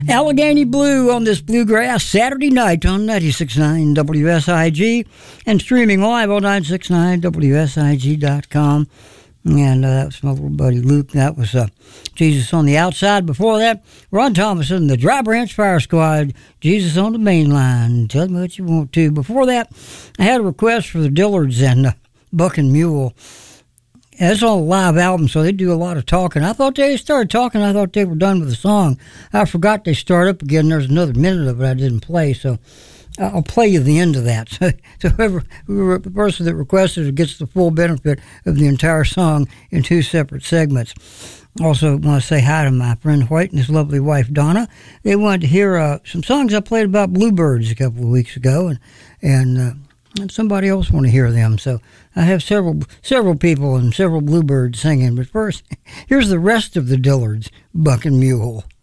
Allegheny Blue on this Bluegrass Saturday night on 96.9 WSIG and streaming live on 969WSIG.com. And that was my little buddy Luke. That was Jesus on the Outside. Before that, Ron Thomas and the Dry Branch Fire Squad, Jesus on the Main Line. Tell me what you want to. Before that, I had a request for the Dillards and Buck and Mule. That's on a live album, so they do a lot of talking. I thought they started talking. I thought they were done with the song. I forgot they start up again. There's another minute of it I didn't play, so I'll play you the end of that. So whoever the person that requested it gets the full benefit of the entire song in two separate segments. Also want to say hi to my friend White and his lovely wife Donna. They wanted to hear some songs I played about bluebirds a couple of weeks ago, and somebody else want to hear them. So I have several people and several bluebirds singing. But first, here's the rest of the Dillards, Buck and Mule.